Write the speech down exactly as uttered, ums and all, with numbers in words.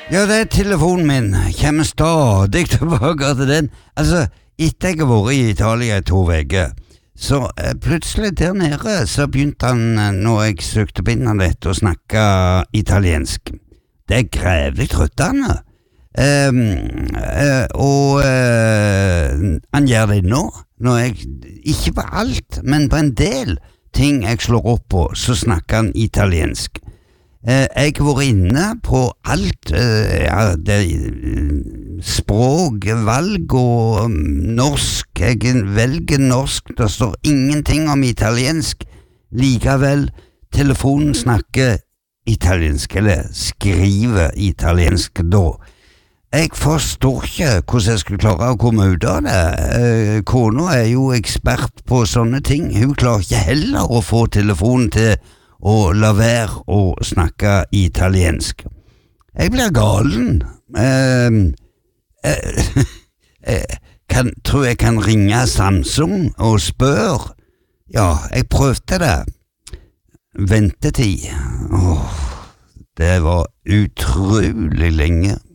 Ja, det er telefonen min. Jeg kommer stadig tilbake til den. Altså, etter jeg har vært i Italia i to veker, så eh, plutselig der nede så begynte han, eh, når jeg søkte på internett, å snakke italiensk. Det er grevlig trøttende. Um, uh, og uh, han gjør det nå, når jeg, ikke på alt, men på en del ting jeg slår opp på, så snakker han italiensk. Uh, jeg har vært inne på alt, uh, ja, det, uh, språk, valg og um, norsk, jeg velger norsk, det står ingenting om italiensk, likevel telefonen snakker italiensk, eller skriver italiensk da. Jeg forstår ikke hvordan jeg skulle klare å komme ut av det. Eh, kona er jo ekspert på sånne ting. Hun klarer ikke heller å få telefonen til å la være å snakke italiensk. Jeg blir galen. Eh, eh, eh, kan, tror jeg kan ringe Samsung og spørre. Ja, jeg prøvde det. Ventetid. Åh, det var utrolig lenge.